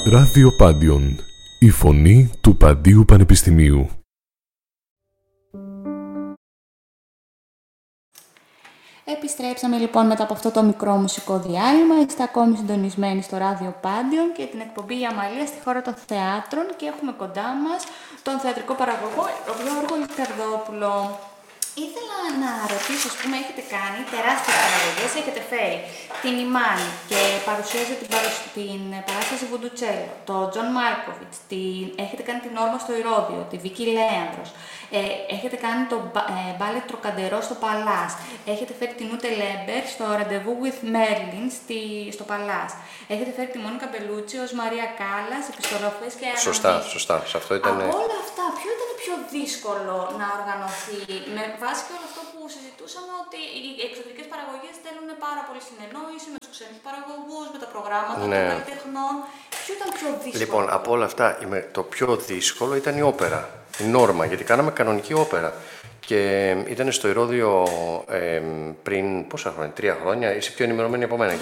Ράδιο Πάντιον, η φωνή του Παντίου Πανεπιστημίου. Επιστρέψαμε λοιπόν μετά από αυτό το μικρό μουσικό διάλειμμα. Είστε ακόμη συντονισμένοι στο Ράδιο Πάντιον και την εκπομπή Αμαλία στη χώρα των θεάτρων και έχουμε κοντά μας τον θεατρικό παραγωγό Γιώργο Λιτερδόπουλο. Ήθελα να ρωτήσω, ας πούμε, έχετε κάνει τεράστιες παραγωγές, έχετε φέρει την Ιμάνη και παρουσίαζε την παράσταση Βουντουτσέλο, τον Τζον Μάλκοβιτς, έχετε κάνει την Όρμα στο Ηρώδειο, τη Βίκη Λέανδρος, έχετε κάνει το μπάλε Τροκαντερό στο Παλάς, έχετε φέρει την Ούτε Λέμπερ στο Ραντεβού with Merlin στο Παλάς, έχετε φέρει τη Μόνικα Μπελούτσι ως Μαρία Κάλλας, επιστροφές και αναμνήσεις. Σωστά. Αυτό ήταν... Από όλα αυτά, ποιο ήταν πιο δύσκολο να οργανωθεί, με βάση και όλο αυτό που συζητούσαμε, ότι οι εξωτερικές παραγωγές θέλουν πάρα πολύ συνεννόηση με τους ξένους παραγωγούς, με τα προγράμματα των καλλιτεχνών. Ποιο ήταν πιο δύσκολο? Λοιπόν, από όλα αυτά, το πιο δύσκολο ήταν η όπερα, η Νόρμα, γιατί κάναμε κανονική όπερα. Και ήταν στο Ηρώδειο πριν, πόσα χρόνια, 3 χρόνια, είσαι πιο ενημερωμένη από μένα.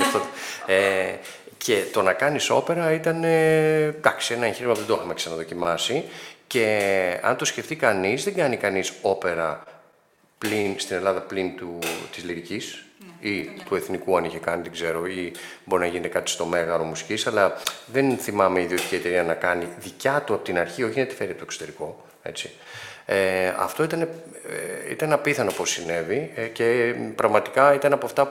Και το να κάνεις όπερα ήταν, εντάξει, ένα εγχείρημα που δεν το είχαμε ξαναδοκιμάσει. Και αν το σκεφτεί κανείς, δεν κάνει κανείς όπερα στην Ελλάδα πλην της λυρικής ή του εθνικού, αν είχε κάνει, δεν ξέρω, ή μπορεί να γίνει κάτι στο Μέγαρο Μουσικής, αλλά δεν θυμάμαι η ιδιωτική εταιρεία να κάνει δικιά του από την αρχή, όχι να τη φέρει από το εξωτερικό. Έτσι. Αυτό ήταν απίθανο πώς συνέβη και πραγματικά ήταν από αυτά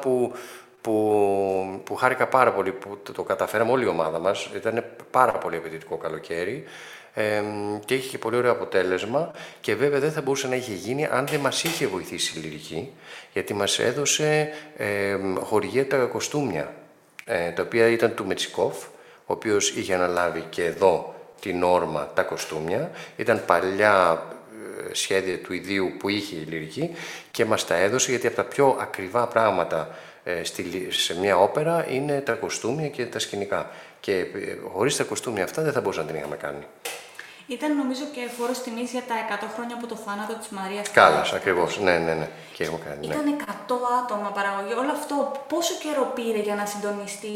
που χάρηκα πάρα πολύ που το καταφέραμε όλη η ομάδα μας. Ήταν πάρα πολύ απαιτητικό καλοκαίρι και είχε και πολύ ωραίο αποτέλεσμα και βέβαια δεν θα μπορούσε να είχε γίνει αν δεν μας είχε βοηθήσει η λυρική, γιατί μας έδωσε χορηγία τα κοστούμια, τα οποία ήταν του Μετσικόφ, ο οποίος είχε αναλάβει και εδώ την Όρμα τα κοστούμια. Ήταν παλιά σχέδια του ιδίου που είχε η λυρική και μας τα έδωσε, γιατί από τα πιο ακριβά πράγματα σε μια όπερα είναι τα κοστούμια και τα σκηνικά. Και χωρίς τα κοστούμια αυτά δεν θα μπορούσαμε να την είχαμε κάνει. Ήταν νομίζω και φόρος τιμής για τα 100 χρόνια από το θάνατο της Μαρίας Κάλλας, ακριβώς. Ναι. Και έχουμε κάνει, Ήταν 100 άτομα παραγωγή. Όλο αυτό πόσο καιρό πήρε για να συντονιστεί,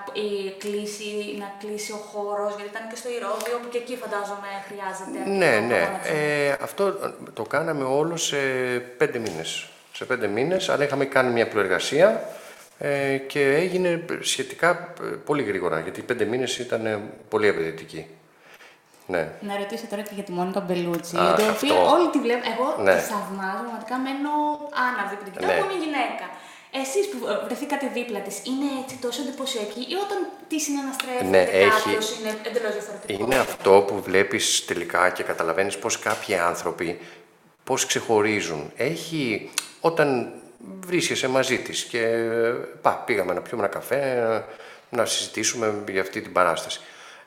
να κλείσει ο χώρος, γιατί ήταν και στο Ηρώδειο, που και εκεί φαντάζομαι χρειάζεται. Ναι. Αυτό το κάναμε όλο σε 5 μήνες. Σε 5 μήνες, αλλά είχαμε κάνει μια προεργασία και έγινε σχετικά πολύ γρήγορα, γιατί οι 5 μήνες ήταν πολύ απαιτητικοί. Ναι. Να ρωτήσω τώρα και για τη Μόνικα Μπελούτσι, την οποία όλοι τη βλέπουν. Εγώ τη θαυμάζω, πραγματικά μένω άναυδη που την κοιτάω, που είναι γυναίκα. Εσείς που βρεθήκατε δίπλα της, είναι έτσι τόσο εντυπωσιακή, ή όταν τη συναναστρέφεται κάποιος είναι εντελώς διαφορετικό? Είναι αυτό που βλέπεις τελικά και καταλαβαίνεις πως κάποιοι άνθρωποι πώς ξεχωρίζουν. Όταν βρίσκεσαι μαζί της και πήγαμε να πιούμε ένα καφέ, να συζητήσουμε για αυτή την παράσταση.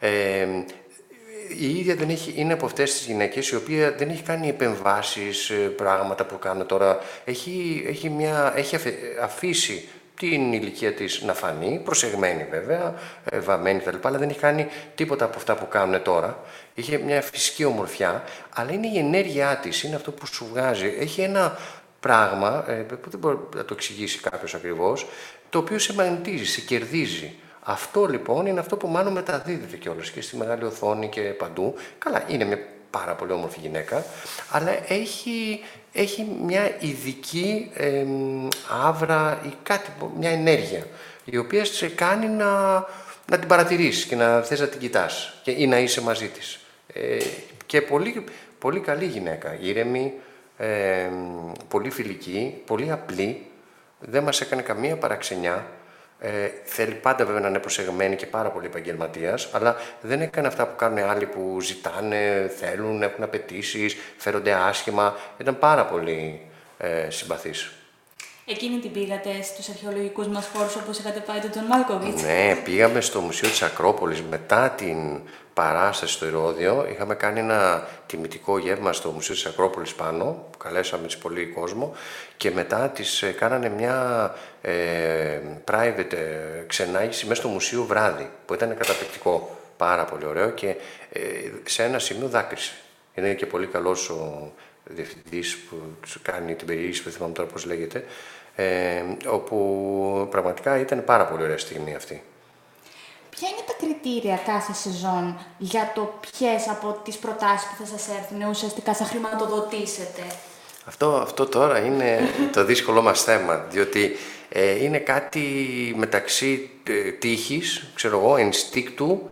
Η ίδια είναι από αυτές τις γυναίκες η οποία δεν έχει κάνει επεμβάσεις, πράγματα που κάνουν τώρα. Έχει αφήσει την ηλικία της να φανεί, προσεγμένη βέβαια, βαμμένη κτλ. Αλλά δεν έχει κάνει τίποτα από αυτά που κάνουν τώρα. Είχε μια φυσική ομορφιά, αλλά είναι η ενέργειά της, είναι αυτό που σου βγάζει. Έχει ένα πράγμα που δεν μπορεί να το εξηγήσει κάποιος ακριβώς, το οποίο σε μαγνητίζει, σε κερδίζει. Αυτό λοιπόν είναι αυτό που μάλλον μεταδίδεται κιόλας και στη μεγάλη οθόνη και παντού. Καλά, είναι μια πάρα πολύ όμορφη γυναίκα, αλλά έχει μια ειδική άβρα ή μια ενέργεια, η οποία σε κάνει να την παρατηρήσεις και να θες να την κοιτάς ή να είσαι μαζί της. Και πολύ, πολύ καλή γυναίκα, ήρεμη, πολύ φιλική, πολύ απλή, δεν μας έκανε καμία παραξενιά. Θέλει πάντα βέβαια να είναι προσεγμένη και πάρα πολύ επαγγελματίας, αλλά δεν έκανε αυτά που κάνουν άλλοι που ζητάνε, θέλουν, έχουν απαιτήσεις, φέρονται άσχημα. Ήταν πάρα πολύ συμπαθής. Εκείνη την πήγατε στους αρχαιολογικούς μας χώρους όπως είχατε πάει τον Τζον Μάλκοβιτς? Ναι, πήγαμε στο Μουσείο της Ακρόπολης μετά την παράσταση στο Ηρώδειο. Είχαμε κάνει ένα τιμητικό γεύμα στο Μουσείο της Ακρόπολης πάνω, που καλέσαμε πολύ κόσμο, και μετά τις κάνανε μια private ξενάγηση μέσα στο μουσείο βράδυ, που ήταν καταπληκτικό, πάρα πολύ ωραίο, και σε ένα σημείο δάκρυσε. Είναι και πολύ καλός ο διευθυντής που κάνει την περιήγηση, που δεν θυμάμαι τώρα πώς λέγεται, όπου πραγματικά ήταν πάρα πολύ ωραία στιγμή αυτή. Ποια είναι τα κριτήρια κάθε σεζόν για το ποιες από τις προτάσεις που θα σας έρθουν ουσιαστικά θα χρηματοδοτήσετε? Αυτό τώρα είναι το δύσκολο μας θέμα, διότι είναι κάτι μεταξύ τύχης, ξέρω εγώ, ενστίκτου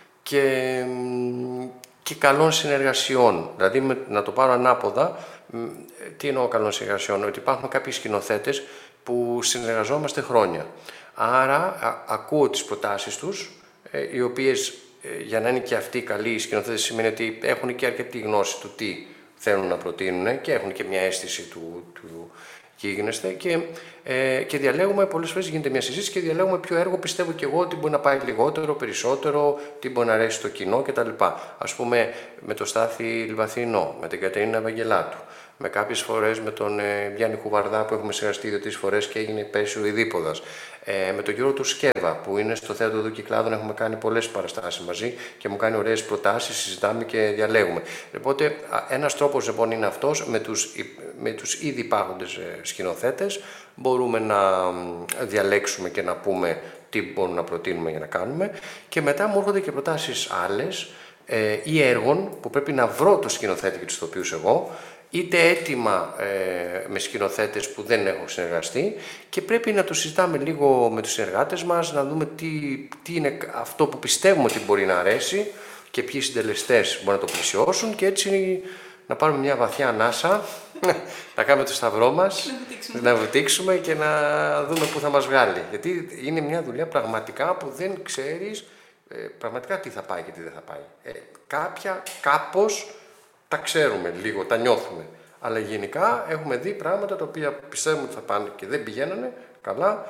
και καλών συνεργασιών. Δηλαδή, να το πάρω ανάποδα, τι εννοώ καλών συνεργασιών? Ότι υπάρχουν κάποιοι σκηνοθέτες που συνεργαζόμαστε χρόνια. Άρα, ακούω τις προτάσεις τους, οι οποίες, για να είναι και αυτοί καλοί σκηνοθέτες, σημαίνει ότι έχουν και αρκετή γνώση του τι θέλουν να προτείνουν και έχουν και μια αίσθηση του γίγνεσθε και διαλέγουμε, πολλές φορές γίνεται μια συζήτηση και διαλέγουμε ποιο έργο πιστεύω και εγώ ότι μπορεί να πάει λιγότερο, περισσότερο, τι μπορεί να αρέσει στο κοινό κτλ. Ας πούμε με το Στάθη Λιβαθινό, με την Κατερίνα Ευαγγελάτου, με κάποιες φορές με τον Γιάννη Κουβαρδά που έχουμε συνεργαστεί 2-3 φορές και έγινε πέρσι ο Ιδίποδας. Με τον Γιώργο του Σκέβα που είναι στο Θέατρο του Κυκλάδων, έχουμε κάνει πολλές παραστάσεις μαζί και μου κάνει ωραίες προτάσεις, συζητάμε και διαλέγουμε. Οπότε ένας τρόπος λοιπόν είναι αυτός, με τους ήδη υπάρχοντες σκηνοθέτες μπορούμε να διαλέξουμε και να πούμε τι μπορούμε να προτείνουμε για να κάνουμε και μετά μου έρχονται και προτάσεις άλλες ή έργων που πρέπει να βρω το σκηνοθέτη και τους ηθοποιούς εγώ, είτε έτοιμα με σκηνοθέτες που δεν έχω συνεργαστεί και πρέπει να το συζητάμε λίγο με τους συνεργάτες μας, να δούμε τι είναι αυτό που πιστεύουμε ότι μπορεί να αρέσει και ποιοι συντελεστές μπορούν να το πλησιώσουν και έτσι να πάρουμε μια βαθιά ανάσα, να κάνουμε το σταυρό μας, να βουτήξουμε και να δούμε πού θα μας βγάλει. Γιατί είναι μια δουλειά πραγματικά που δεν ξέρεις πραγματικά τι θα πάει και τι δεν θα πάει. Κάπως τα ξέρουμε λίγο, τα νιώθουμε. Αλλά γενικά έχουμε δει πράγματα τα οποία πιστεύουμε ότι θα πάνε και δεν πηγαίνανε καλά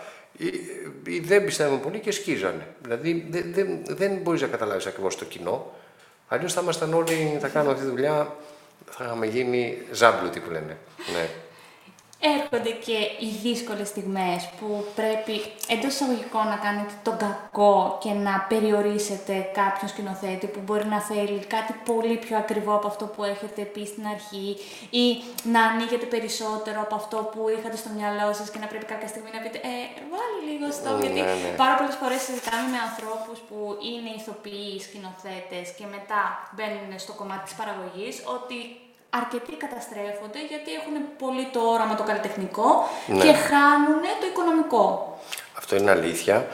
ή δεν πιστεύουμε πολύ και σκίζανε. Δηλαδή δεν μπορείς να καταλάβεις ακριβώς το κοινό. Αλλιώς θα ήμασταν όλοι, θα κάνουμε αυτή τη δουλειά, θα είχαμε γίνει ζάμπλουτοι που λένε. Ναι. Έρχονται και οι δύσκολες στιγμές που πρέπει εντός εισαγωγικών να κάνετε τον κακό και να περιορίσετε κάποιον σκηνοθέτη που μπορεί να θέλει κάτι πολύ πιο ακριβό από αυτό που έχετε πει στην αρχή ή να ανοίγετε περισσότερο από αυτό που είχατε στο μυαλό σας και να πρέπει κάποια στιγμή να πείτε βάλει λίγο στο, γιατί πάρα πολλές φορές συζητάμε με ανθρώπους που είναι ηθοποιοί, σκηνοθέτες και μετά μπαίνουν στο κομμάτι της παραγωγής ότι αρκετοί καταστρέφονται γιατί έχουν πολύ το όραμα το καλλιτεχνικό και χάνουν το οικονομικό. Αυτό είναι αλήθεια.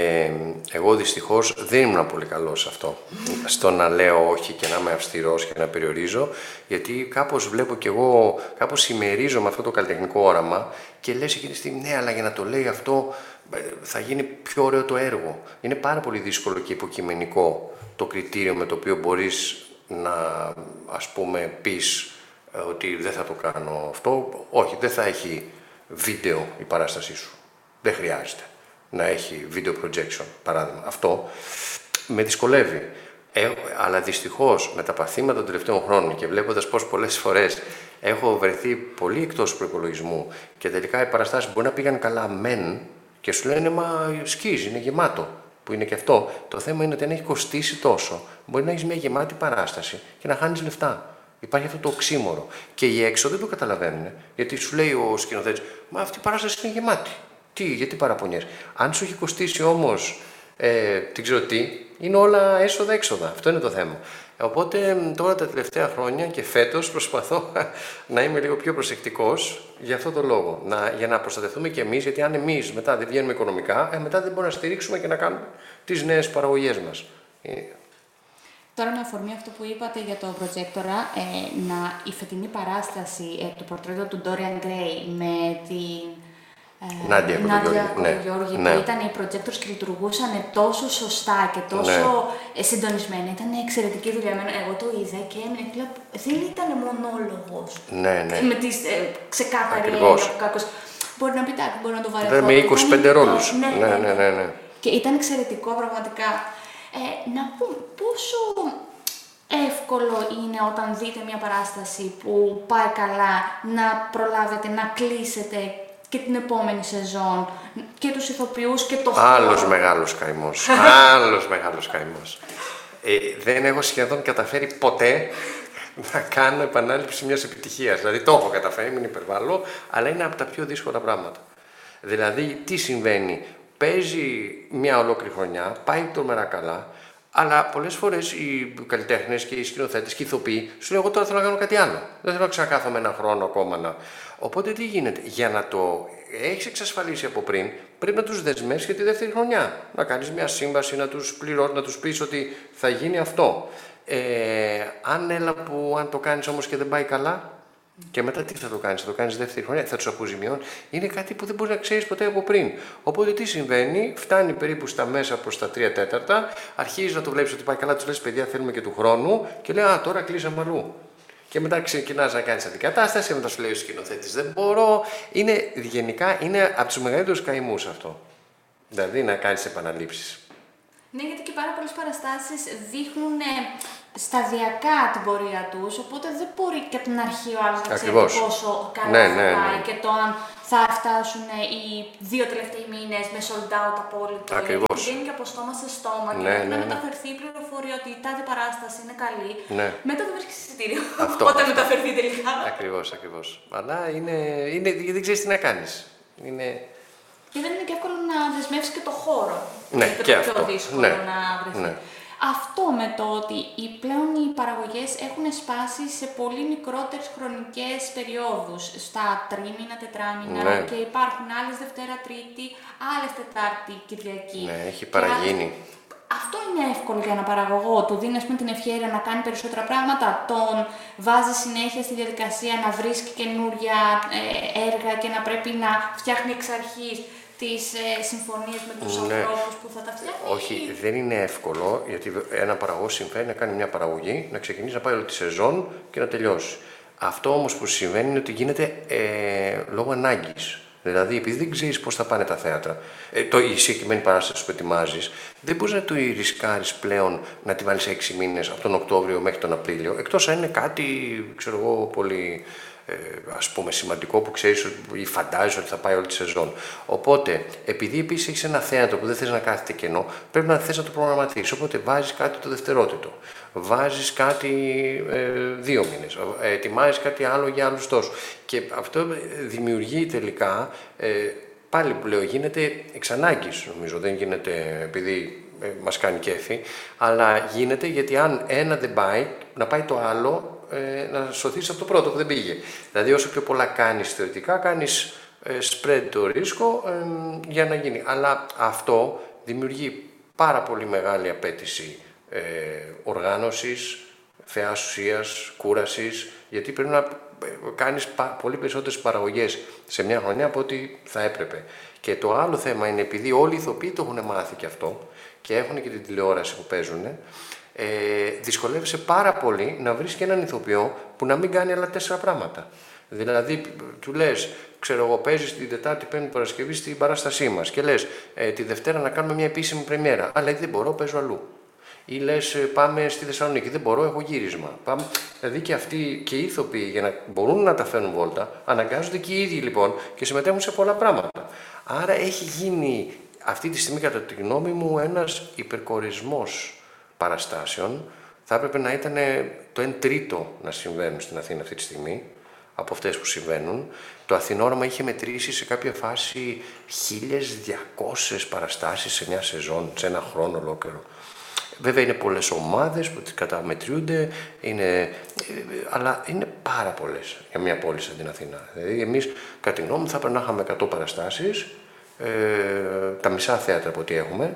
Εγώ δυστυχώς δεν ήμουν πολύ καλός σε αυτό. Στο να λέω όχι και να είμαι αυστηρός και να περιορίζω, γιατί κάπως βλέπω κι εγώ, κάπως συμμερίζομαι αυτό το καλλιτεχνικό όραμα και λες εκείνη τη στιγμή, ναι, αλλά για να το λέει αυτό θα γίνει πιο ωραίο το έργο. Είναι πάρα πολύ δύσκολο και υποκειμενικό το κριτήριο με το οποίο μπορείς να, ας πούμε, πεις ότι δεν θα το κάνω αυτό. Όχι, δεν θα έχει βίντεο η παράστασή σου. Δεν χρειάζεται να έχει video projection, παράδειγμα. Αυτό με δυσκολεύει. Αλλά δυστυχώς με τα παθήματα των τελευταίων χρόνων και βλέποντας πως πολλές φορές έχω βρεθεί πολύ εκτός προϋπολογισμού και τελικά οι παραστάσεις μπορεί να πήγαν καλά μεν και σου λένε μα σκίζει, είναι γεμάτο. Που είναι και αυτό. Το θέμα είναι ότι αν έχει κοστίσει τόσο, μπορεί να έχει μια γεμάτη παράσταση και να χάνεις λεφτά. Υπάρχει αυτό το οξύμορο. Και οι έξω δεν το καταλαβαίνουν. Γιατί σου λέει ο σκηνοθέτης, μα αυτή η παράσταση είναι γεμάτη. Γιατί παραπονιέσαι? Αν σου έχει κοστίσει όμως, δεν ξέρω τι, είναι όλα έσοδα-έξοδα. Αυτό είναι το θέμα. Οπότε τώρα τα τελευταία χρόνια και φέτος προσπαθώ να είμαι λίγο πιο προσεκτικός για αυτό το λόγο. Για να προστατευτούμε και εμείς, γιατί αν εμείς μετά δεν βγαίνουμε οικονομικά, μετά δεν μπορούμε να στηρίξουμε και να κάνουμε τις νέες παραγωγές μας. Τώρα με αφορμή αυτό που είπατε για το προτζέκτορα, η φετινή παράσταση, το πορτρέτο του Dorian Gray με την Νάντια Κοντογιώργη, που ήταν οι projectors και λειτουργούσαν τόσο σωστά και τόσο συντονισμένα. Ήταν εξαιρετική δουλειά. Εγώ το είδα και έμεινε. Δεν ήταν μονόλογος. Με τις ξεκάθαρη έννοια. Μπορεί να πει τάκι, μπορεί να το βαρεθώ. Με 25 ρόλους. Ναι. Και ήταν εξαιρετικό πραγματικά. Να πούμε πόσο εύκολο είναι όταν δείτε μια παράσταση που πάει καλά να προλάβετε, να κλείσετε και την επόμενη σεζόν και τους ηθοποιούς και το χώρο. Άλλος μεγάλος καημός. Άλλος μεγάλος καημός. Δεν έχω σχεδόν καταφέρει ποτέ να κάνω επανάληψη μιας επιτυχίας. Δηλαδή το έχω καταφέρει, μην υπερβάλλω, αλλά είναι από τα πιο δύσκολα πράγματα. Δηλαδή τι συμβαίνει? παίζει μια ολόκληρη χρονιά, πάει τρομερά καλά, αλλά πολλές φορές οι καλλιτέχνες και οι σκηνοθέτες και οι ηθοποιοί σου λένε: εγώ τώρα θέλω να κάνω κάτι άλλο. Δεν θέλω να ξανακάθομαι ένα χρόνο ακόμα να. Οπότε τι γίνεται, για να το έχεις εξασφαλίσει από πριν, πρέπει να τους δεσμεύσεις για τη δεύτερη χρονιά. Να κάνεις μια σύμβαση, να τους πληρώσεις, να τους πεις ότι θα γίνει αυτό. Αν το κάνεις όμως και δεν πάει καλά, και μετά τι θα το κάνεις δεύτερη χρονιά, θα τους αποζημιώνει. Είναι κάτι που δεν μπορεί να ξέρεις ποτέ από πριν. Οπότε τι συμβαίνει, φτάνει περίπου στα μέσα προς τα 3/4, αρχίζεις να το βλέπεις ότι πάει καλά, τους λες: παιδιά, θέλουμε και του χρόνου, και λέει: α, τώρα κλείσαμε αλλού. Και μετά ξεκινάς να κάνεις αντικατάσταση, μετά σου λέει ο σκηνοθέτης: δεν μπορώ. Γενικά είναι από τους μεγαλύτερους καημούς αυτό. Δηλαδή να κάνεις επαναλήψεις. Ναι, γιατί και πάρα πολλές παραστάσεις δείχνουν σταδιακά την πορεία τους, οπότε δεν μπορεί και από την αρχή ο άλλος να ξέρει πόσο καλά θα πάει και το αν θα φτάσουν οι 2 τελευταίοι μήνες με sold out απόλυτο. Ακριβώς. Βγαίνει και από στόμα σε στόμα και να μεταφερθεί η πληροφορία ότι η τάδε παράσταση είναι καλή. Ναι. Μετά δεν βρίσκεις εισιτήριο όταν μεταφερθεί τελικά. Ακριβώς. Αλλά γιατί δεν ξέρεις τι να κάνεις. Και δεν είναι και εύκολο να δεσμεύσεις και το χώρο. Ναι, είναι και το αυτό. πιο δύσκολο να βρεθεί. Ναι. Αυτό με το ότι πλέον οι παραγωγές έχουν σπάσει σε πολύ μικρότερες χρονικές περιόδους, στα 3 μήνα, 4 μήνα, και υπάρχουν άλλες Δευτέρα, Τρίτη, άλλες Τετάρτη, Κυριακή. Ναι, έχει παραγίνει. Αυτό είναι εύκολο για ένα παραγωγό. Του δίνει την ευχέρεια να κάνει περισσότερα πράγματα. Τον βάζει συνέχεια στη διαδικασία να βρίσκει καινούρια έργα και να πρέπει να φτιάχνει εξ αρχής τις συμφωνίες με τους ανθρώπους που θα τα φτιάχνει. Όχι, δεν είναι εύκολο, γιατί ένα παραγωγό συμφέρει να κάνει μια παραγωγή, να ξεκινήσει να πάει όλη τη σεζόν και να τελειώσει. Αυτό όμως που συμβαίνει είναι ότι γίνεται λόγω ανάγκης. Δηλαδή, επειδή δεν ξέρεις πώς θα πάνε τα θέατρα, η συγκεκριμένη παράσταση που ετοιμάζεις, δεν μπορείς να το ρισκάρεις πλέον να τη βάλεις 6 μήνες από τον Οκτώβριο μέχρι τον Απρίλιο, εκτός αν είναι κάτι, ξέρω εγώ, πολύ ας πούμε σημαντικό που ξέρεις ή φαντάζεσαι ότι θα πάει όλη τη σεζόν. Οπότε, επειδή επίσης έχεις ένα θέατρο που δεν θες να κάθεται κενό, πρέπει να θες να το προγραμματίσεις. Οπότε βάζεις κάτι το δευτερότητο. Βάζεις κάτι 2 μήνες, ετοιμάζεις κάτι άλλο για άλλους τόσους. Και αυτό δημιουργεί τελικά, πάλι που λέω, γίνεται εξ ανάγκης, νομίζω, δεν γίνεται επειδή μας κάνει κέφι, αλλά γίνεται γιατί αν ένα δεν πάει, να πάει το άλλο, να σωθείς από το πρώτο που δεν πήγε. Δηλαδή όσο πιο πολλά κάνεις θεωρητικά, κάνεις spread το ρίσκο για να γίνει. Αλλά αυτό δημιουργεί πάρα πολύ μεγάλη απέτηση οργάνωσης, θεάς ουσίας, κούρασης, γιατί πρέπει να κάνεις πολύ περισσότερες παραγωγές σε μια χρονιά από ό,τι θα έπρεπε. Και το άλλο θέμα είναι, επειδή όλοι οι ηθοποιοί το έχουν μάθει και αυτό και έχουν και την τηλεόραση που παίζουν, δυσκολεύεσαι πάρα πολύ να βρεις και έναν ηθοποιό που να μην κάνει άλλα 4 πράγματα. Δηλαδή, του λες, ξέρω εγώ, παίζεις την Τετάρτη, Πέμπτη, Παρασκευή στην παράστασή μας και λες τη Δευτέρα να κάνουμε μια επίσημη πρεμιέρα. Αλλά δεν μπορώ, παίζω αλλού. Ή λες, πάμε στη Θεσσαλονίκη, δεν μπορώ, έχω γύρισμα. Δηλαδή και αυτοί και οι ηθοποιοί, για να μπορούν να τα φέρουν βόλτα, αναγκάζονται και οι ίδιοι λοιπόν και συμμετέχουν σε πολλά πράγματα. Άρα έχει γίνει αυτή τη στιγμή, κατά τη γνώμη μου, ένας υπερκορισμός παραστάσεων. Θα έπρεπε να ήταν το 1/3 να συμβαίνουν στην Αθήνα αυτή τη στιγμή, από αυτές που συμβαίνουν. Το Αθηνόραμα είχε μετρήσει σε κάποια φάση 1.200 παραστάσεις σε μια σεζόν, σε ένα χρόνο ολόκληρο. Βέβαια είναι πολλές ομάδες που τις καταμετριούνται, αλλά είναι πάρα πολλές για μια πόλη σαν την Αθήνα. Δηλαδή εμείς, κατά τη γνώμη μου, θα έπρεπε να είχαμε 100 παραστάσεις, τα μισά θέατρα από ό,τι έχουμε,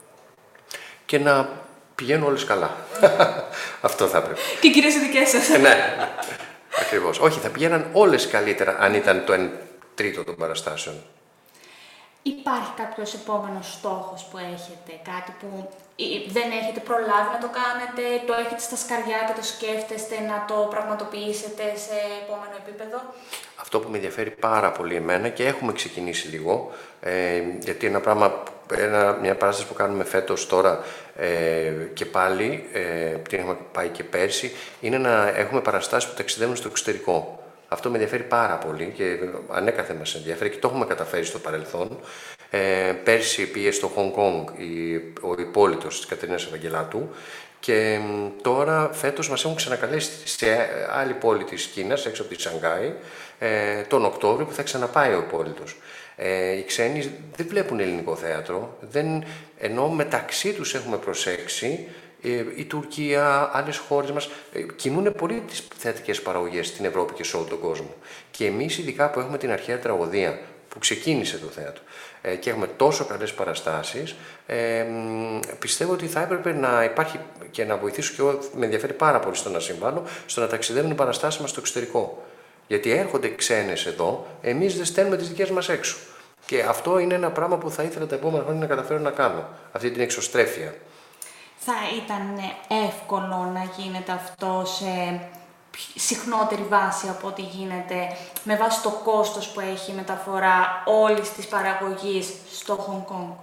και να πηγαίνουν όλες καλά. Αυτό θα έπρεπε. Και κυρίως οι δικές σας. Ναι, ακριβώς. Όχι, θα πηγαίναν όλες καλύτερα αν ήταν το 1/3 των παραστάσεων. Υπάρχει κάποιος επόμενος στόχος που έχετε, κάτι που δεν έχετε προλάβει να το κάνετε, το έχετε στα σκαριά και το σκέφτεστε να το πραγματοποιήσετε σε επόμενο επίπεδο? Αυτό που με ενδιαφέρει πάρα πολύ εμένα, και έχουμε ξεκινήσει λίγο, γιατί μια παράσταση που κάνουμε φέτος τώρα και πάλι, την έχουμε πάει και πέρσι, είναι να έχουμε παραστάσεις που ταξιδεύουν στο εξωτερικό. Αυτό με ενδιαφέρει πάρα πολύ και ανέκαθεν μας ενδιαφέρει και το έχουμε καταφέρει στο παρελθόν. Πέρσι πήγε στο Χονγκ Κονγκ ο υπόλοιπος της Κατερίνας Ευαγγελάτου και τώρα φέτος μας έχουν ξανακαλέσει σε άλλη πόλη της Κίνας, έξω από τη Σανγκάη, τον Οκτώβριο, που θα ξαναπάει ο υπόλοιπος. Οι ξένοι δεν βλέπουν ελληνικό θέατρο, ενώ μεταξύ τους έχουμε προσέξει η Τουρκία, άλλες χώρες μας κινούν πολύ τις θεατρικές παραγωγές στην Ευρώπη και σε όλο τον κόσμο. Και εμείς, ειδικά που έχουμε την αρχαία τραγωδία που ξεκίνησε το θέατρο και έχουμε τόσο καλές παραστάσεις, πιστεύω ότι θα έπρεπε να υπάρχει και να βοηθήσω, και εγώ με ενδιαφέρει πάρα πολύ στο να συμβάλλω, στο να ταξιδεύουν οι παραστάσεις μας στο εξωτερικό. Γιατί έρχονται ξένες εδώ, εμείς δεν στέλνουμε τις δικές μας έξω. Και αυτό είναι ένα πράγμα που θα ήθελα τα επόμενα χρόνια να καταφέρω να κάνω, αυτή την εξωστρέφεια. Θα ήταν εύκολο να γίνεται αυτό σε συχνότερη βάση από ό,τι γίνεται με βάση το κόστος που έχει η μεταφορά όλης της παραγωγής στο Χονγκ Κονγκ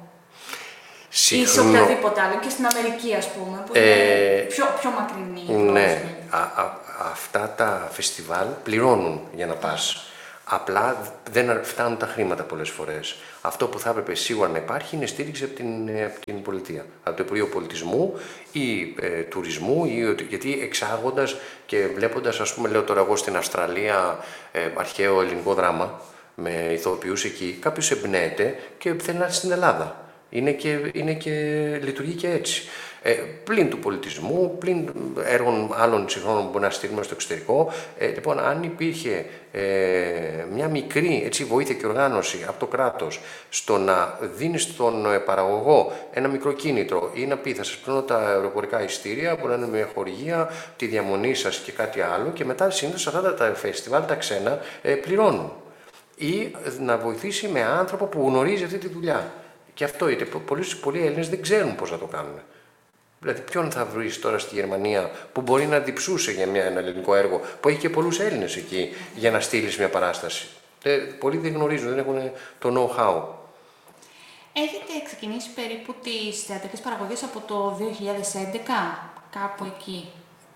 ή σε οποιαδήποτε άλλο, και στην Αμερική ας πούμε, που είναι πιο μακρινή. Ναι, αυτά τα φεστιβάλ πληρώνουν για να πας. Απλά δεν φτάνουν τα χρήματα πολλές φορές. Αυτό που θα έπρεπε σίγουρα να υπάρχει είναι στήριξη από την πολιτεία, από το Υπουργείο Πολιτισμού ή Τουρισμού, γιατί εξάγοντας και βλέποντας, ας πούμε, λέω τώρα εγώ στην Αυστραλία αρχαίο ελληνικό δράμα με ηθοποιούς εκεί, κάποιος εμπνέεται και θέλει να έρθει στην Ελλάδα. Λειτουργεί και έτσι. Πλην του πολιτισμού, πλην έργων άλλων συγχρόνων που μπορεί να στείλουμε στο εξωτερικό. Λοιπόν, αν υπήρχε μια μικρή βοήθεια και οργάνωση από το κράτος στο να δίνει στον παραγωγό ένα μικρό κίνητρο ή να πει θα σας πληρώνω τα αεροπορικά εισιτήρια, μπορεί να είναι με χορηγία, τη διαμονή σας και κάτι άλλο, και μετά συνήθως αυτά τα φεστιβάλ τα ξένα πληρώνουν. Ή να βοηθήσει με άνθρωπο που γνωρίζει αυτή τη δουλειά. Και αυτό είναι. Πολλοί Έλληνες δεν ξέρουν πώς να το κάνουν. Δηλαδή, ποιον θα βρεις τώρα στη Γερμανία που μπορεί να διψούσε για ένα ελληνικό έργο, που έχει και πολλούς Έλληνες εκεί, για να στείλεις μια παράσταση. Πολλοί δεν γνωρίζουν, δεν έχουν το know-how. Έχετε ξεκινήσει περίπου τις θεατρικές παραγωγές από το 2011, κάπου εκεί.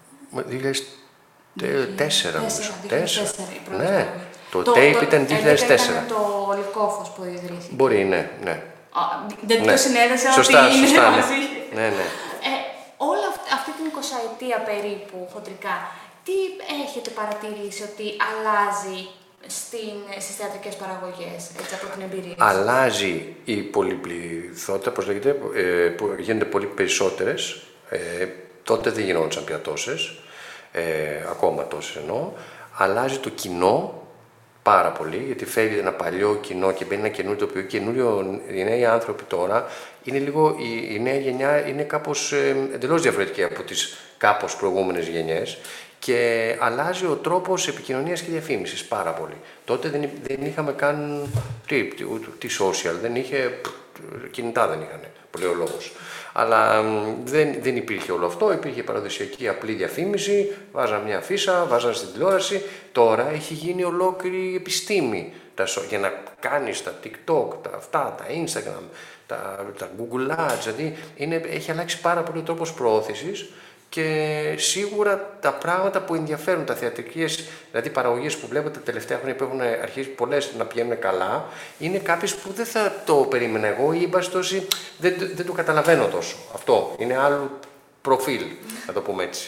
2004 νομίζω. 2004, ναι, το tape ήταν 2004. Ήταν το Λυκόφος που ιδρύθηκε. Μπορεί, ναι. Δεν το συνέδεσα ότι είναι μαζί. Ναι. Όλα αυτή την 20ετία περίπου, χοντρικά, τι έχετε παρατηρήσει ότι αλλάζει στις θεατρικές παραγωγές, έτσι, από την εμπειρία σας? Αλλάζει η πολυπληθότητα, πώς λέγεται, που γίνονται πολύ περισσότερες. Τότε δεν γινόντουσαν πια τόσες, ακόμα τόσες εννοώ. Αλλάζει το κοινό πάρα πολύ, γιατί φεύγει ένα παλιό κοινό και μπαίνει ένα καινούριο τοπίο. Οι νέοι άνθρωποι τώρα είναι λίγο, η νέα γενιά είναι κάπως εντελώς διαφορετική από τις κάπως προηγούμενες γενιές, και αλλάζει ο τρόπος επικοινωνίας και διαφήμισης πάρα πολύ. Τότε δεν είχαμε καν τι social, δεν είχε, κινητά δεν είχαν, πολύ ο λόγος. Αλλά δεν υπήρχε όλο αυτό, υπήρχε παραδοσιακή απλή διαφήμιση, βάζαν μια αφίσα, βάζαν στην τηλεόραση. Τώρα έχει γίνει ολόκληρη επιστήμη για να κάνεις τα TikTok, τα Instagram, τα Google Ads, δηλαδή έχει αλλάξει πάρα πολύ ο τρόπος προώθησης, και σίγουρα τα πράγματα που ενδιαφέρουν, τα θεατρικές, δηλαδή παραγωγές που βλέπω τα τελευταία χρόνια που έχουν αρχίσει πολλές να πηγαίνουν καλά, είναι κάποιες που δεν θα το περίμενα εγώ, ή δεν το καταλαβαίνω τόσο. Αυτό είναι άλλο προφίλ, να το πούμε έτσι.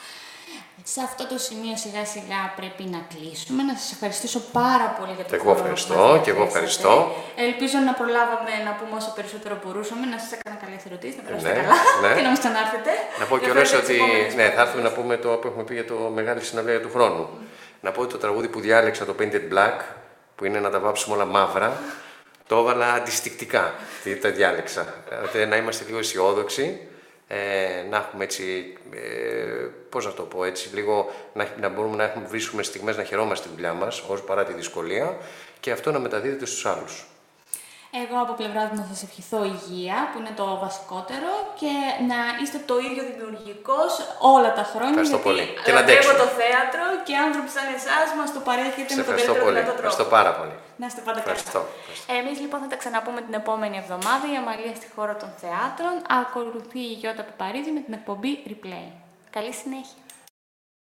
Σε αυτό το σημείο σιγά σιγά πρέπει να κλείσουμε. Να σας ευχαριστήσω πάρα πολύ για το χρόνο. Εγώ ευχαριστώ. Ελπίζω να προλάβαμε να πούμε όσο περισσότερο μπορούσαμε, να σας έκανα καλές ερωτήσεις, να περάσετε καλά και να μας ξανάρθετε. Να πω κιόλας ότι θα έρθουμε να πούμε το που έχουμε πει για το μεγάλη συναυλία του χρόνου. Να πω ότι το τραγούδι που διάλεξα, το Painted Black, που είναι να τα βάψουμε όλα μαύρα, το έβαλα αντιστικτικά. Το διάλεξα. Να είμαστε λίγο αισιόδοξοι. Να έχουμε έτσι, πώς να το πω έτσι, λίγο να μπορούμε να βρίσκουμε στιγμές να χαιρόμαστε τη δουλειά μας, όσο παρά τη δυσκολία, και αυτό να μεταδίδεται στους άλλους. Εγώ από πλευρά μου να σας ευχηθώ υγεία, που είναι το βασικότερο, και να είστε το ίδιο δημιουργικός όλα τα χρόνια. Ευχαριστώ πολύ. Και να αντέξουμε το θέατρο, και άνθρωποι σαν εσάς μας το παρέχετε με τον καλύτερο δυνατό τρόπο. Ευχαριστώ πάρα πολύ. Να είστε πάντα καλά. Εμείς λοιπόν θα τα ξαναπούμε την επόμενη εβδομάδα. Η Αμαλία στη χώρα των θεάτρων. Ακολουθεί η Γιώτα Παπαρίζη με την εκπομπή Replay. Καλή συνέχεια.